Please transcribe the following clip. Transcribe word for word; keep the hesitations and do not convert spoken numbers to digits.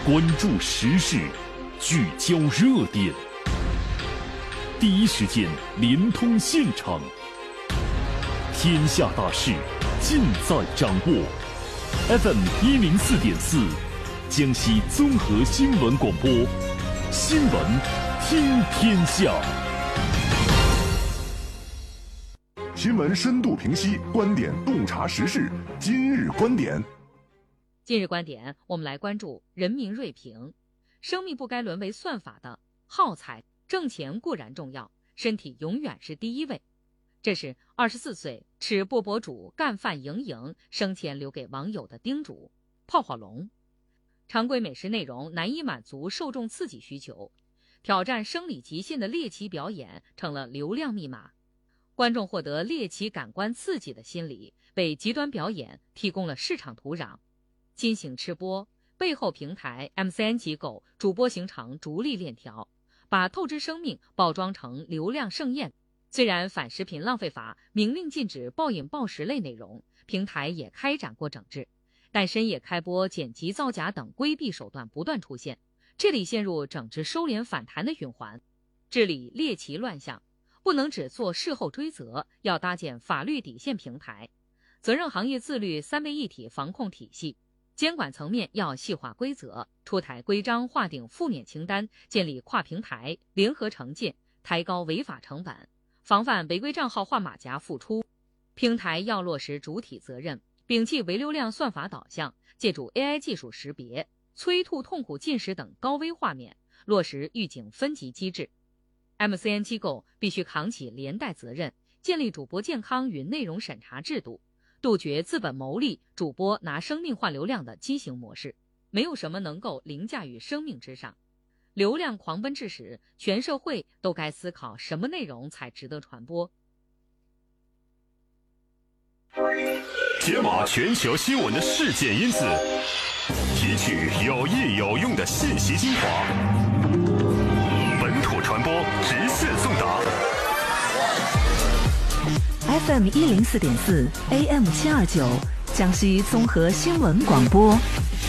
关注时事，聚焦热点，第一时间连通现场，天下大事尽在掌握。F M 一零四点四，江西综合新闻广播，新闻听天下。 新闻深度评析，观点洞察时事。今日观点， 今日观点，我们来关注人民锐评：生命不该沦为算法的耗材，挣钱固然重要，身体永远是第一位。这是二十四岁吃播博主干饭盈盈生前留给网友的叮嘱。泡泡龙，常规美食内容难以满足受众刺激需求，挑战生理极限的猎奇表演成了流量密码。观众获得猎奇感官刺激的心理，为极端表演提供了市场土壤。金醒吃播背后平台 M C N 机构主播形成逐利链条，把透支生命包装成流量盛宴。虽然反食品浪费法明令禁止暴饮暴食类内容，平台也开展过整治，但深夜开播、剪辑造假等规避手段不断出现，这里陷入整治收敛反弹的循环。治理猎奇乱象不能只做事后追责，要搭建法律底线平台，责任行业自律三位一体防控体系。监管层面要细化规则，出台规章，划定负面清单，建立跨平台联合惩戒，抬高违法成本，防范违规账号换马甲复出。平台要落实主体责任，摒弃唯流量算法导向，借助 A I 技术识别催吐、痛苦进食等高危画面，落实预警分级机制。M C N 机构必须扛起连带责任，建立主播健康与内容审查制度，杜绝资本牟利、主播拿生命换流量的畸形模式。没有什么能够凌驾于生命之上。流量狂奔致使，全社会都该思考什么内容才值得传播。 解码全球新闻的事件因子，提取有益有用的信息精华，本土传播直线送达。 F M 一零四点四 A M 七二九，江西综合新闻广播。